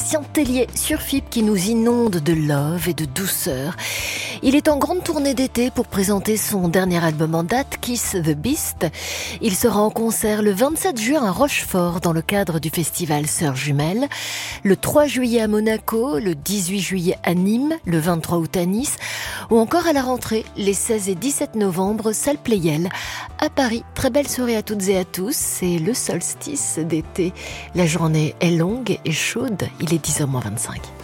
Christian Tellier sur FIP qui nous inonde de love et de douceur. Il est en grande tournée d'été pour présenter son dernier album en date, Kiss the Beast. Il sera en concert le 27 juin à Rochefort dans le cadre du festival Sœurs Jumelles, le 3 juillet à Monaco, le 18 juillet à Nîmes, le 23 août à Nice ou encore à la rentrée les 16 et 17 novembre, salle Pleyel à Paris. Très belle soirée à toutes et à tous, c'est le solstice d'été. La journée est longue et chaude, il est 10h-25.